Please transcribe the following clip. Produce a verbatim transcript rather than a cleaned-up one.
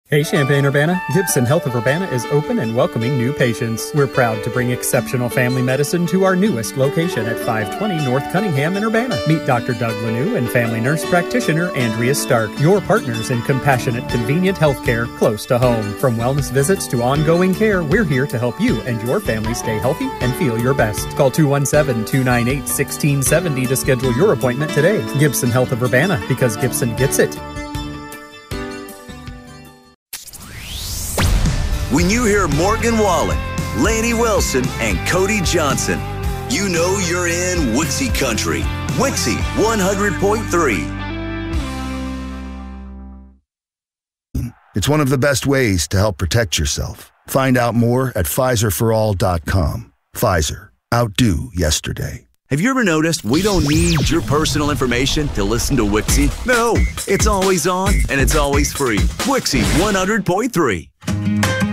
Hey Champaign-Urbana, Gibson Health of Urbana is open and welcoming new patients. We're proud to bring exceptional family medicine to our newest location at five twenty North Cunningham in Urbana. Meet Doctor Doug Lanou and family nurse practitioner Andrea Stark, your partners in compassionate, convenient healthcare close to home. From wellness visits to ongoing care, we're here to help you and your family stay healthy and feel your best. Call two one seven, two nine eight, one six seven zero to schedule your appointment today. Gibson Health of Urbana, because Gibson gets it. When you hear Morgan Wallen, Laney Wilson, and Cody Johnson, you know you're in Wixie Country. Wixie one hundred point three. It's one of the best ways to help protect yourself. Find out more at Pfizer for all dot com. Pfizer. Outdo yesterday. Have you ever noticed we don't need your personal information to listen to Wixie? No, it's always on and it's always free. Wixie one hundred point three.